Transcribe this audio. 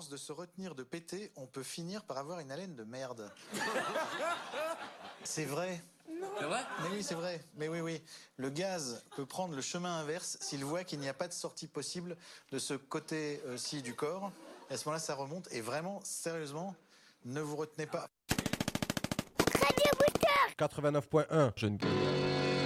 force de se retenir de péter, on peut finir par avoir une haleine de merde. C'est vrai. C'est vrai ? Mais oui, c'est vrai. Mais oui. Le gaz peut prendre le chemin inverse s'il voit qu'il n'y a pas de sortie possible de ce côté-ci du corps. Et à ce moment-là, ça remonte. Et vraiment, sérieusement, ne vous retenez pas. 89.1, jeune gueule.